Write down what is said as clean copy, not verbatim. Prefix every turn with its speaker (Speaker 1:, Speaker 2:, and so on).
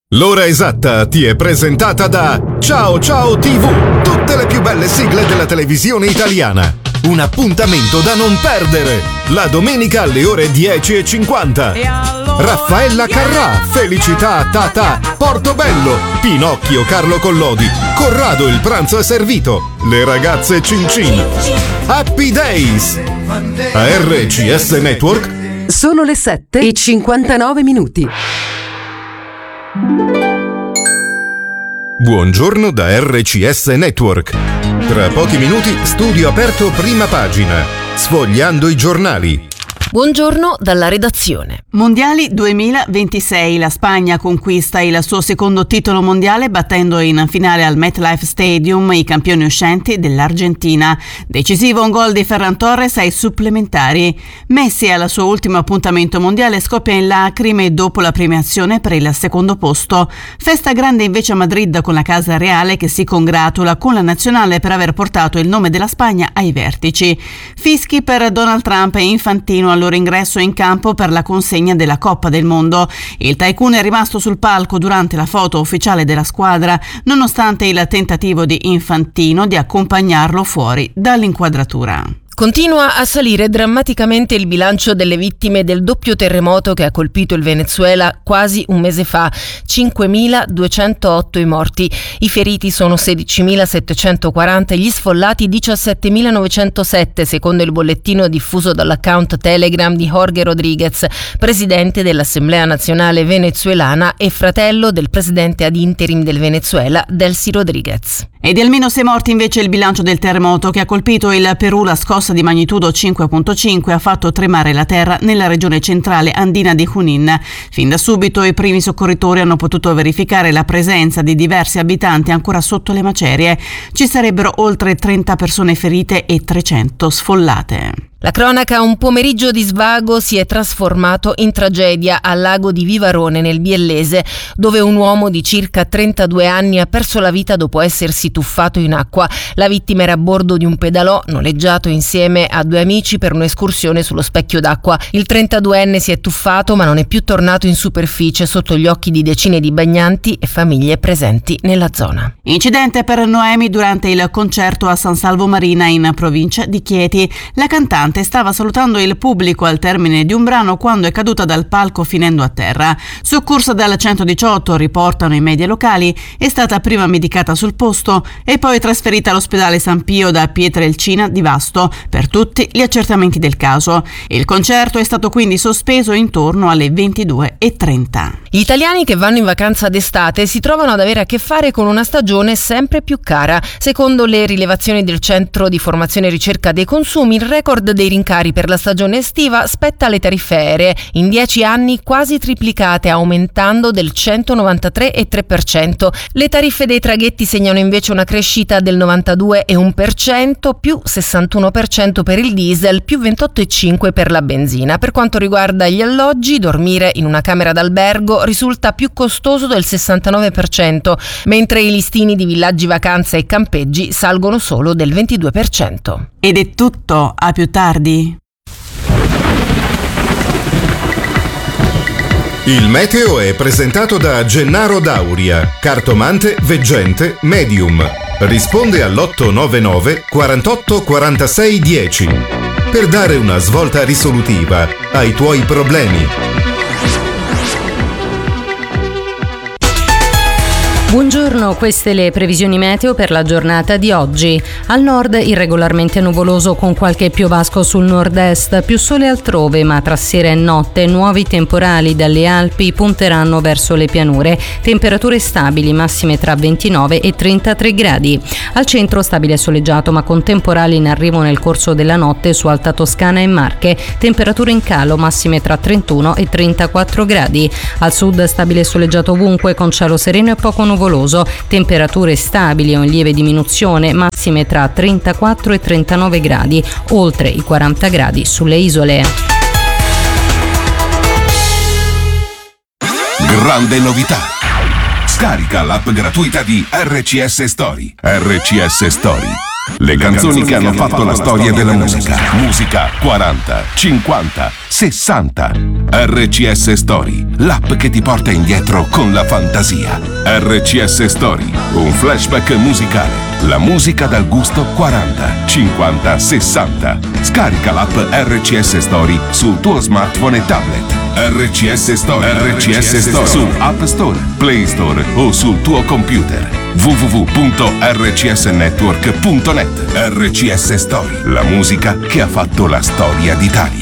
Speaker 1: L'ora esatta ti è presentata da Ciao Ciao TV, tutte le più belle sigle della televisione italiana. Un appuntamento da non perdere, la domenica alle ore 10:50. Raffaella Carrà, Felicità Tata, Portobello, Pinocchio Carlo Collodi, Corrado il pranzo è servito, le ragazze Cincin. Happy Days. A RCS Network
Speaker 2: sono le 7:59.
Speaker 1: Buongiorno da RCS Network. Tra pochi minuti studio aperto prima pagina, sfogliando i giornali.
Speaker 3: Buongiorno dalla redazione.
Speaker 4: Mondiali 2026. La Spagna conquista il suo secondo titolo mondiale battendo in finale al MetLife Stadium i campioni uscenti dell'Argentina. Decisivo un gol di Ferran Torres ai supplementari. Messi al suo ultimo appuntamento mondiale scoppia in lacrime dopo la premiazione per il secondo posto. Festa grande invece a Madrid con la Casa Reale che si congratula con la nazionale per aver portato il nome della Spagna ai vertici. Fischi per Donald Trump e Infantino al loro ingresso in campo per la consegna della Coppa del Mondo. Il tycoon è rimasto sul palco durante la foto ufficiale della squadra, nonostante il tentativo di Infantino di accompagnarlo fuori dall'inquadratura.
Speaker 3: Continua a salire drammaticamente il bilancio delle vittime del doppio terremoto che ha colpito il Venezuela quasi un mese fa. 5.208 i morti, i feriti sono 16.740 e gli sfollati 17.907, secondo il bollettino diffuso dall'account Telegram di Jorge Rodríguez, presidente dell'Assemblea Nazionale Venezuelana e fratello del presidente ad interim del Venezuela, Delcy Rodríguez.
Speaker 4: E di almeno 6 morti invece il bilancio del terremoto che ha colpito il Perù. La scossa di magnitudo 5.5 ha fatto tremare la terra nella regione centrale andina di Junín. Fin da subito i primi soccorritori hanno potuto verificare la presenza di diversi abitanti ancora sotto le macerie. Ci sarebbero oltre 30 persone ferite e 300 sfollate.
Speaker 3: La cronaca, un pomeriggio di svago si è trasformato in tragedia al lago di Vivarone nel Biellese, dove un uomo di circa 32 anni ha perso la vita dopo essersi tuffato in acqua. La vittima era a bordo di un pedalò noleggiato insieme a 2 amici per un'escursione sullo specchio d'acqua. Il 32enne si è tuffato ma non è più tornato in superficie sotto gli occhi di decine di bagnanti e famiglie presenti nella zona.
Speaker 4: Incidente per Noemi durante il concerto a San Salvo Marina in provincia di Chieti. La cantante stava salutando il pubblico al termine di un brano quando è caduta dal palco finendo a terra. Soccorsa dal 118, riportano i media locali, è stata prima medicata sul posto e poi trasferita all'ospedale San Pio da Pietrelcina di Vasto per tutti gli accertamenti del caso. Il concerto è stato quindi sospeso intorno alle 22:30.
Speaker 3: Gli italiani che vanno in vacanza d'estate si trovano ad avere a che fare con una stagione sempre più cara. Secondo le rilevazioni del Centro di Formazione e Ricerca dei Consumi, il record dei rincari per la stagione estiva spetta alle tariffe aeree, in 10 anni quasi triplicate, aumentando del 193,3%. Le tariffe dei traghetti segnano invece una crescita del 92,1%, più 61% per il diesel, più 28,5% per la benzina. Per quanto riguarda gli alloggi, dormire in una camera d'albergo risulta più costoso del 69%, mentre i listini di villaggi vacanza e campeggi salgono solo del 22%.
Speaker 4: Ed è tutto, a più tardi.
Speaker 1: Il meteo è presentato da Gennaro Dauria, cartomante, veggente, medium. Risponde all'899 48 46 10 per dare una svolta risolutiva ai tuoi problemi.
Speaker 5: Buongiorno, queste le previsioni meteo per la giornata di oggi. Al nord irregolarmente nuvoloso con qualche piovasco sul nord-est, più sole altrove, ma tra sera e notte nuovi temporali dalle Alpi punteranno verso le pianure. Temperature stabili, massime tra 29 e 33 gradi. Al centro stabile e soleggiato, ma con temporali in arrivo nel corso della notte su Alta Toscana e Marche. Temperature in calo, massime tra 31 e 34 gradi. Al sud stabile e soleggiato ovunque con cielo sereno e poco nuvoloso. Temperature stabili o in lieve diminuzione, massime tra 34 e 39 gradi, oltre i 40 gradi sulle isole.
Speaker 6: Grande novità! Scarica l'app gratuita di RCS Story. RCS Story. Le canzoni che hanno fatto la storia della musica. Musica 40, 50, 60. RCS Story, l'app che ti porta indietro con la fantasia. RCS Story, un flashback musicale. La musica dal gusto 40, 50, 60. Scarica l'app RCS Story sul tuo smartphone e tablet. RCS Story, RCS Story su App Store, Play Store o sul tuo computer. www.rcsnetwork.net. RCS Story, la musica che ha fatto la storia d'Italia.